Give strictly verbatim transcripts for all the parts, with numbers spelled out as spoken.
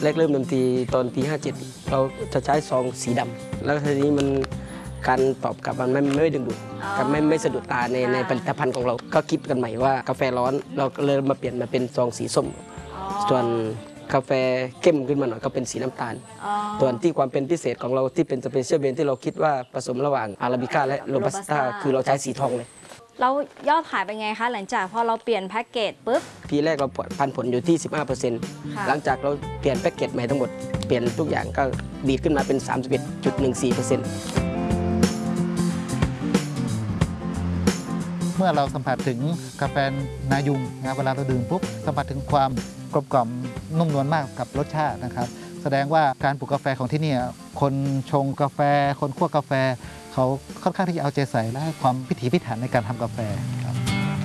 แรกเริ่มดนตรีตอนปีห้าเจ็ดเราจะใช้ซองสีดำแล้วทีนี้มันการตอบกลับมันไม่ไม่ดึงดูดกับไม่ไม่สะดุดตาในในผลิตภัณฑ์ของเราก็คิดกันใหม่ว่ากาแฟร้อนเราก็เลยมาเปลี่ยนมาเป็นซองสีส้มส่วนกาแฟเข้มขึ้นมาหน่อยก็เป็นสีน้ำตาลส่วนที่ความเป็นพิเศษของเราที่เป็นสเปเชียลเบนที่เราคิดว่าผสมระหว่างอาราบิก้าและโรบัสต้าคือเราใช้สีทองเลยแล้วยอดขายเป็นไงคะหลังจากพอเราเปลี่ยนแพ็กเกจปุ๊บปีแรกเราพันผลอยู่ที่ สิบห้าเปอร์เซ็นต์ หลังจากเราเปลี่ยนแพ็กเกจใหม่ทั้งหมดเปลี่ยนทุกอย่างก็ดีขึ้นมาเป็น สามสิบเอ็ดจุดหนึ่งสี่เปอร์เซ็นต์เมื่อเราสัมผัสถึงกาแฟนายุงนะเวลาเราดื่มปุ๊บสัมผัสถึงความกลมกล่อมนุ่มนวลมากกับรสชาตินะครับแสดงว่าการปลูกกาแฟของที่นี่คนชงกาแฟคนคั่วกาแฟเขาค่อนข้างที่จะเอาใจใส่และให้ความพิถีพิถันในการทำกาแฟครับ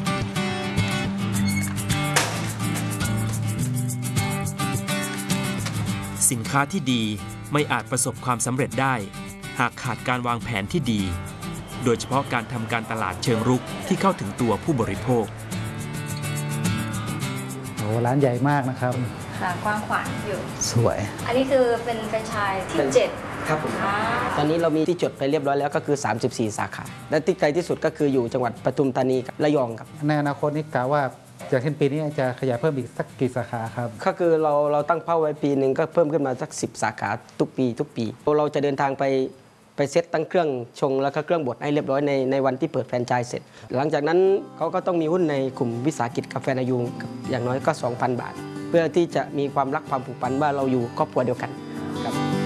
สินค้าที่ดีไม่อาจประสบความสำเร็จได้หากขาดการวางแผนที่ดีโดยเฉพาะการทำการตลาดเชิงรุกที่เข้าถึงตัวผู้บริโภคโอ้ร้านใหญ่มากนะครับค่ะกว้างขวางอยู่สวยอันนี้คือเป็นแฟรนไชส์ที่เจ็ดครับผมตอนนี้เรามีที่จดไปเรียบร้อยแล้วก็คือสามสิบสี่สาขาและที่ไกลที่สุดก็คืออยู่จังหวัดปทุมธานีกับระยองครับในอนาคตนี้กล่าวว่าอย่างเช่นปีนี้จะขยายเพิ่มอีกสักกี่สาขาครับก็คือเราเราตั้งเป้าไว้ปีหนึ่งก็เพิ่มขึ้นมาสักสิบสาขาทุกปีทุกปีเราจะเดินทางไปไปเซตตั้งเครื่องชงแล้วก็เครื่องบดให้เรียบร้อยในในวันที่เปิดแฟรนไชส์เสร็จหลังจากนั้นเขาก็ต้องมีหุ้นในกลุ่มวิสาหกิจกาแฟนายูงอย่างน้อยก็ สองพัน บาทเพื่อที่จะมีความรักความผูกพันว่าเราอยู่ครอบครัวเดียวกัน